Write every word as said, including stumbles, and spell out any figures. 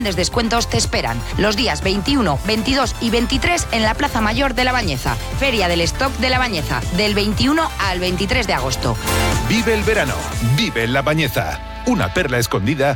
Descuentos te esperan los días veintiuno, veintidós y veintitrés en la Plaza Mayor de La Bañeza. Feria del Stock de La Bañeza, del veintiuno al veintitrés de agosto. Vive el verano, vive en La Bañeza. Una perla escondida